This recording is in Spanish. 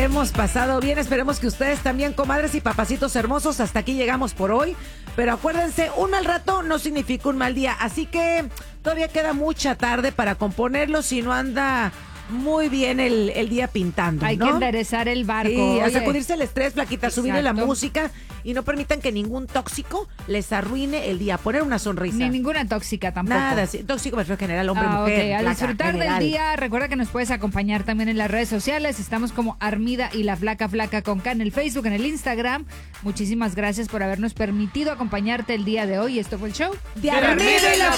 hemos pasado bien. Esperemos que ustedes también, comadres y papacitos hermosos. Hasta aquí llegamos por hoy. Pero acuérdense, un mal rato no significa un mal día. Así que todavía queda mucha tarde para componerlo si no anda muy bien el día pintando, Hay ¿no? que enderezar el barco. Sí, a Oye, sacudirse el estrés, Flaquita, subirle la Exacto. música y no permitan que ningún tóxico les arruine el día. Poner una sonrisa. Ni ninguna tóxica tampoco. Nada, sí, tóxico me refiero en general, hombre, mujer. Ok. A flaca, disfrutar general. del día, recuerda que nos puedes acompañar también en las redes sociales. Estamos como Armida y la Flaca con K en el Facebook, en el Instagram. Muchísimas gracias por habernos permitido acompañarte el día de hoy. Esto fue el show De Armida y la